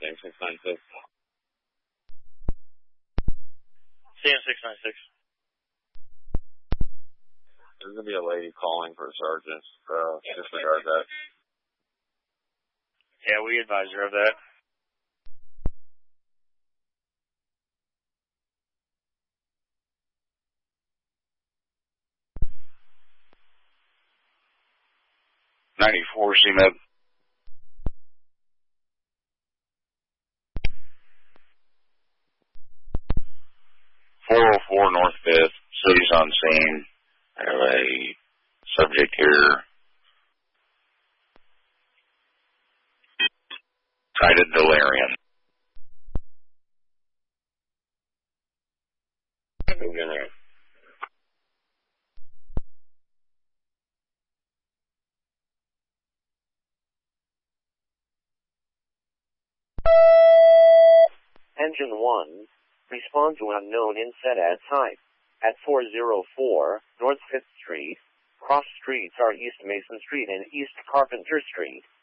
CM696. CM696. There's going to be a lady calling for a sergeant. Disregard that. Yeah, we advise her of that. CMED. 404 North 5th, city's on scene. I have a subject here. Cited delirium. Engine 1, respond to unknown in SEDAD type. At 404 North 5th Street, cross streets are East Mason Street and East Carpenter Street.